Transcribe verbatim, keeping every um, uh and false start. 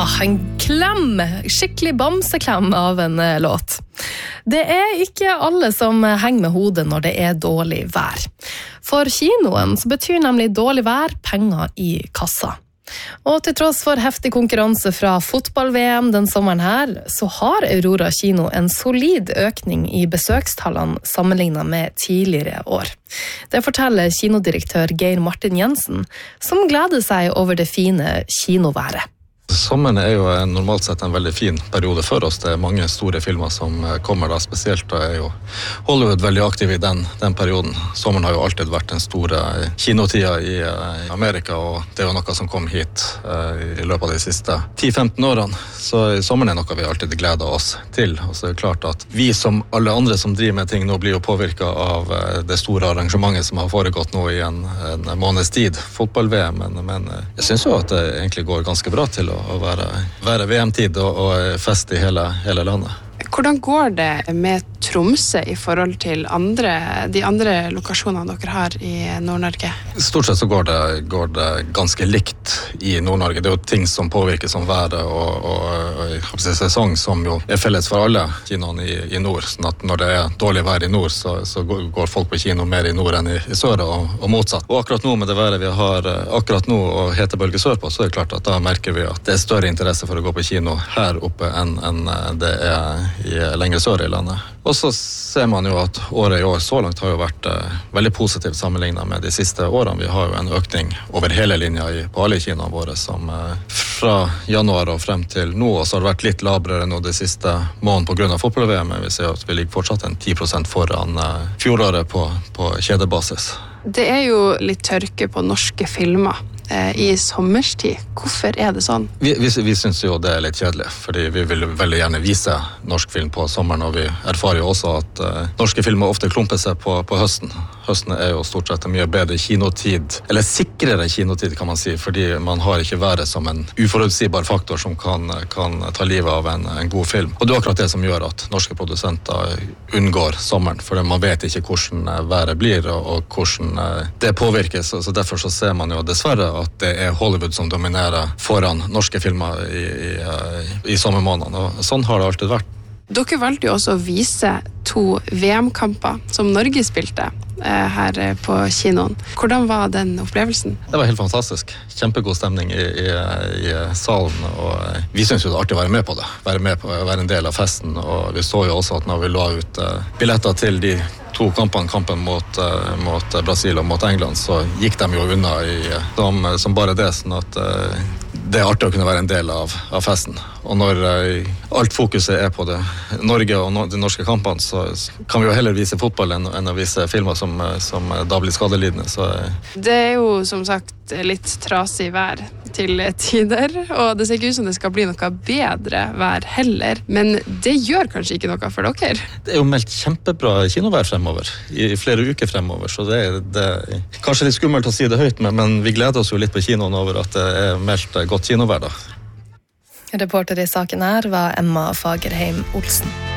en klem, skikkelig bamseklem av en låt. Det er ikke alle som henger med hodet når det er dårlig vær. For kinoen så betyr nemlig dårlig vær penger i kassa. Og til tross for heftig konkurranse fra fotball-V M den sommeren her, så har Aurora kino en solid økning i besøkstallene sammenlignet med tidligere år. Det forteller kinodirektør Geir Martin Jensen, som gleder seg over det fine kinoværet. Sommeren er jo normalt sett en veldig fin periode for oss. Det er mange store filmer som kommer da, spesielt da er jo Hollywood veldig aktiv i den, den perioden. Sommeren har jo alltid vært den store kinotida i Amerika, og det er jo noe som kom hit i løpet av de siste ti til femten årene. Så sommeren er noe vi alltid gleder oss til. Og så er det klart at vi som alle andre som driver med ting nå blir jo påvirket av det store arrangementet som har foregått nå i en, en måneds tid, fotball-V M, men, men jeg synes jo at det egentlig går ganske bra til å å være, være V M-tid og, og fest i hele, hele landet. Hvordan går det med Tromsø i forhold til andre, de andre lokasjonene dere har i Nord-Norge? Stort sett så går det, går det ganske likt i Nord-Norge. Det er jo ting som påvirker som været og, og, og sesong som jo er felles for alle kinoene i, i nord. Sånn at når det er dårlig vær i nord, så, så går folk på kino mer i nord enn i, i sør og, og motsatt. Og akkurat nå med det været vi har akkurat nå og hetebølge sør på, så er det klart at da merker vi at det er større interesse for å gå på kino her oppe enn, enn det er i lengre sør i landet. Og så ser man jo at året i år så langt har jo vært eh, veldig positivt sammenlignet med de siste årene. Vi har jo en økning over hele linja i, på alle kinoene våre som eh, fra januar og frem til nå, og så har det vært litt labrere nå de siste måneden på grunn av fotball-V M. Vi ser at vi ligger fortsatt en ti prosent foran eh, fjoråret på, på kjedebasis. Det er jo litt tørke på norske filmer i sommerstid. Hvorfor er det sånn? Vi, vi, vi synes jo det er litt kjedelig, fordi vi vil veldig gjerne vise norsk film på sommeren, og vi erfarer jo også at uh, norske filmer ofte klumper seg på, på høsten. Høsten er jo stort sett en mye bedre kinotid, eller sikrere kinotid kan man si, fordi man har ikke været som en uforutsigbar faktor som kan, kan ta livet av en, en god film. Og det er akkurat det som gjør at norske produsenter unngår sommeren, for man vet ikke hvordan været blir, og, og hvordan uh, det påvirkes, så derfor så ser man jo dessverre at det er Hollywood som dominerer foran norske filmer i, i, i sommermånedene, og sånn har det alltid vært. Dere valgte jo også å vise to V M-kamper som Norge spilte eh, her på kinoen. Hvordan var den opplevelsen? Det var helt fantastisk. Kjempegod stemning i, i, i salen, og vi synes jo det er artig å være med på det. Være med på, være en del av festen, og vi så jo også at når vi la ut uh, billetter til de to kampene, kampen mot, uh, mot Brasil og mot England, så gikk de jo unna i, som, som bare det, sånn at uh, det er artig å kunne være en del av, av festen. Og når uh, alt fokuset er på det, Norge og no, de norske kampene, så kan vi jo heller vise fotball enn, enn å vise filmer som, som da blir skadelidende. Så, uh. Det er jo som sagt litt trasig vær til tider, og det ser ikke ut som det skal bli noe bedre vær heller, men det gjør kanskje ikke noe for dere? Det er jo meldt kjempebra kinovær fremover, i flere uker fremover, så det er, det er kanskje litt skummelt å si det høyt, men, men vi gleder oss jo litt på kinoen over at det er meldt godt kinovær da. Reporter i saken her var Emma Fagerheim Olsen.